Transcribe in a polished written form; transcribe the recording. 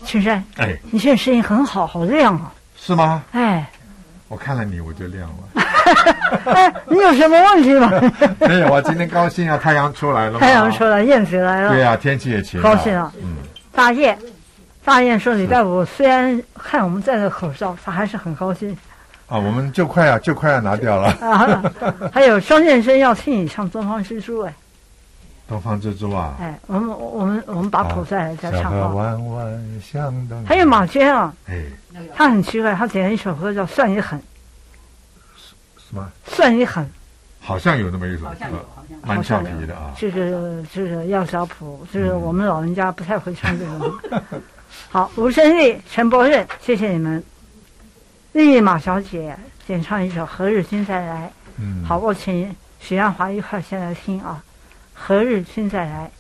青山， 哎， 你现在声音很好，好亮啊！ 是吗？ 哎， 我看了你我就亮了。 哎，你有什么问题吗？ 没有啊，今天高兴啊，太阳出来了嘛。 太阳出来，燕子来了。 对啊，天气也晴。 高兴啊！ 嗯。 大雁说礼拜五虽然看我们戴着口罩，他还是很高兴。 啊，我们就快要拿掉了。 啊，还有庄建生要听你唱《东方之珠》哎。 东方之珠啊！ 哎，我们把口再唱小河啊。 弯弯向东。 还有马娟啊， 哎， 他很奇怪，他点了一首歌叫《算你狠》。 什么？ 算你狠。 好像有那么一首歌，蛮俏皮的啊。 这个要小谱，我们老人家不太会唱这种。好，吴胜利、陈柏任，谢谢你们。丽马小姐点唱一首《何日君再来》。好，我请许鞍华一块先来听啊，《何日君再来》。